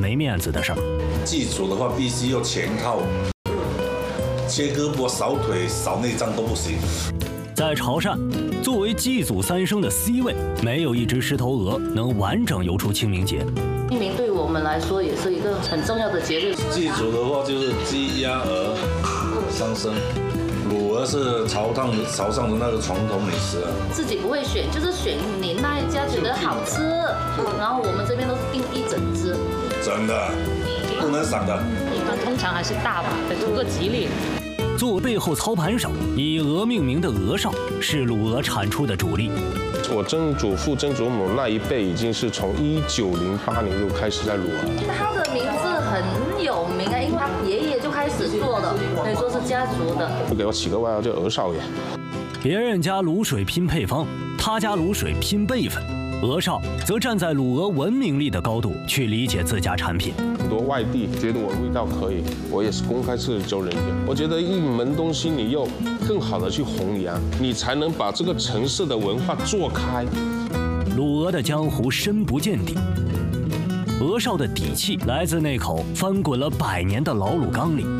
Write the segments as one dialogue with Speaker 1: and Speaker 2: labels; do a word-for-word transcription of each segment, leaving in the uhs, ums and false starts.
Speaker 1: 没面子的事儿。
Speaker 2: 祭祖的话，必须要全套，切胳膊、扫腿、扫内脏都不行。
Speaker 1: 在潮汕，作为祭祖三牲的 C 位，没有一只狮头鹅能完整游出清明节。
Speaker 3: 清明对我们来说也是一个很重要的节日。
Speaker 2: 祭祖的话就是鸡、鸭、鹅三牲，卤鹅是潮汕潮汕的那个传统美食啊。
Speaker 3: 自己不会选，就是选你那一家觉得好吃，然后我们这边都是订一整只。
Speaker 2: 真的，不能散的。
Speaker 4: 一般通常还是大吧，图个吉利。
Speaker 1: 作为背后操盘手，以鹅命名的鹅少是卤鹅产出的主力。
Speaker 5: 我曾祖父、曾祖母那一辈已经是从一九零八年就开始在卤鹅了。
Speaker 3: 他的名字很有名啊，因为他爷爷就开始做了，可以说是家族的。
Speaker 5: 就给我起个外号叫鹅少爷。
Speaker 1: 别人家卤水拼配方，他家卤水拼辈分。鹅少则站在卤鹅文明力的高度去理解自家产品。
Speaker 5: 很多外地觉得我味道可以，我也是公开式教人家。我觉得一门东西你要更好的去弘扬，你才能把这个城市的文化做开。
Speaker 1: 卤鹅的江湖深不见底，鹅少的底气来自那口翻滚了百年的老卤缸里。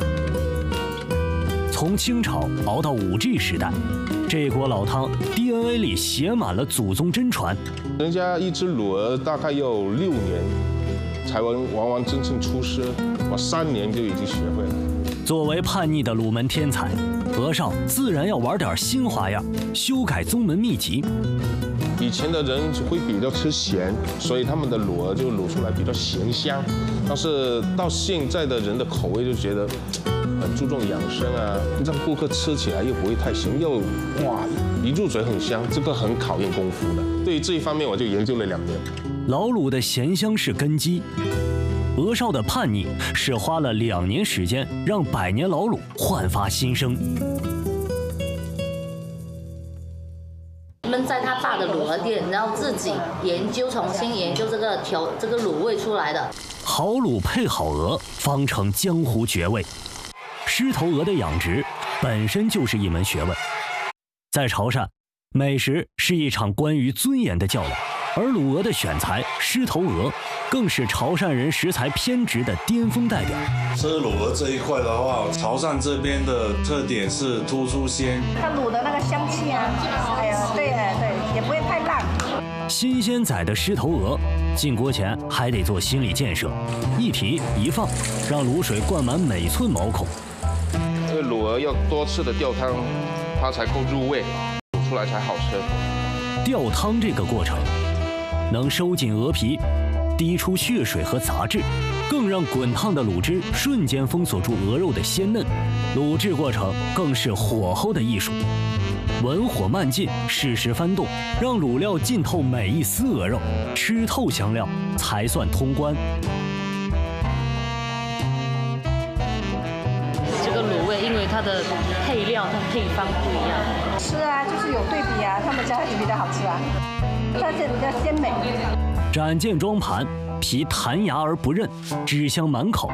Speaker 1: 从清朝熬到五 G 时代，这锅老汤 D N A 里写满了祖宗真传。
Speaker 5: 人家一只卤鹅大概要六年才完完完整整出师，我三年就已经学会了。
Speaker 1: 作为叛逆的卤门天才，鹅少自然要玩点新花样，修改宗门秘籍。
Speaker 5: 以前的人会比较吃咸，所以他们的卤鹅就卤出来比较咸香。但是到现在的人的口味就觉得很注重养生啊，让顾客吃起来又不会太咸，又哇一入嘴很香，这个很考验功夫的。对于这一方面，我就研究了两年。
Speaker 1: 老卤的咸香是根基，鹅少的叛逆是花了两年时间让百年老卤焕发新生。
Speaker 3: 在他爸的卤鹅店，然后自己研究，重新研究这个调这个卤味出来的。
Speaker 1: 好卤配好鹅，方成江湖绝味。狮头鹅的养殖本身就是一门学问，在潮汕，美食是一场关于尊严的较量，而卤鹅的选材狮头鹅更是潮汕人食材偏执的巅峰代表。
Speaker 2: 吃卤鹅这一块的话，潮汕这边的特点是突出鲜，
Speaker 6: 它卤的那个香气啊，哎呀，对对，也不会太烂。
Speaker 1: 新鲜宰的狮头鹅进锅前还得做心理建设，一提一放，让卤水灌满每寸毛孔。
Speaker 5: 这个卤鹅要多次的吊汤，它才够入味，卤出来才好吃。
Speaker 1: 吊汤这个过程，能收紧鹅皮，滴出血水和杂质，更让滚烫的卤汁瞬间封锁住鹅肉的鲜嫩。卤制过程更是火候的艺术，文火慢进，适时翻动，让卤料浸透每一丝鹅肉，吃透香料才算通关。
Speaker 4: 这个卤味因为它的配料、它配方不一样。
Speaker 6: 是啊，就是有对比啊，他们家就比较好吃啊，它是比较鲜美。
Speaker 1: 展件装盘，皮弹牙而不韧，汁香满口。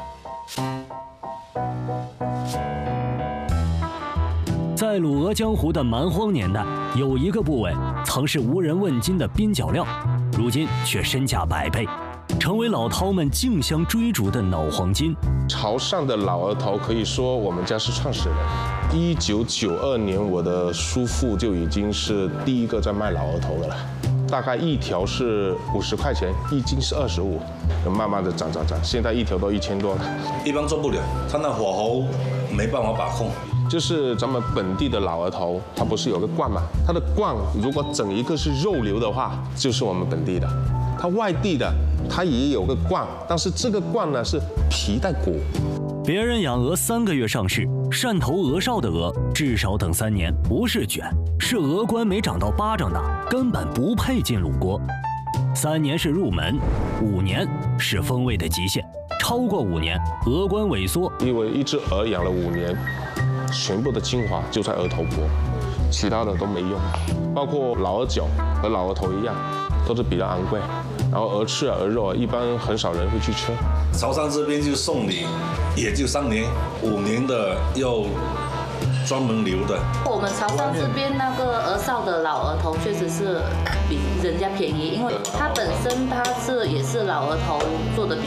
Speaker 1: 在卤鹅江湖的蛮荒年代，有一个部位曾是无人问津的边角料，如今却身价百倍，成为老饕们竞相追逐的脑黄金。
Speaker 5: 潮汕的老鹅头可以说我们家是创始人。一九九二年，我的叔父就已经是第一个在卖老鹅头的了。大概一条是五十块钱，一斤是二十五，慢慢的涨涨涨，现在一条都一千多了。
Speaker 2: 一般做不了，它那火候没办法把控。
Speaker 5: 就是咱们本地的老鹅头，它不是有个冠嘛？它的冠如果整一个是肉瘤的话，就是我们本地的。它外地的，它也有个冠，但是这个冠呢是皮带骨。
Speaker 1: 别人养鹅三个月上市，汕头鹅少的鹅至少等三年，不是卷，是鹅冠没长到巴掌大，根本不配进卤锅。三年是入门，五年是风味的极限，超过五年，鹅冠萎缩。
Speaker 5: 因为一只鹅养了五年，全部的精华就在鹅头脖，其他的都没用，包括老鹅脚和老鹅头一样，都是比较昂贵。然后鹅翅啊、鹅肉啊，一般很少人会去吃。
Speaker 2: 潮汕这边就送礼，也就三年，五年的要专门留的。
Speaker 3: 我们潮汕这边那个鹅少的老鹅头确实是比人家便宜，因为它本身它是也是老鹅头做的。